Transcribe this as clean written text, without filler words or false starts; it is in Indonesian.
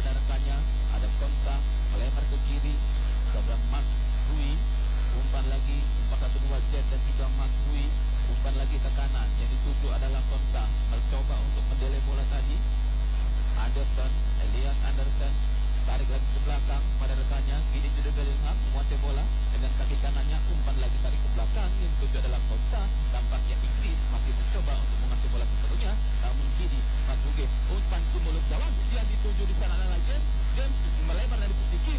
pada rekannya, ada Konsa, melebar ke kiri, kepada Mark Hui, umpan lagi 412 Jet dan juga Mark Hui, umpan lagi ke kanan, yang dituju adalah Konsa, mencoba untuk mendelay bola tadi. Anderson, Elias Anderson, tarik lagi ke belakang pada rekannya,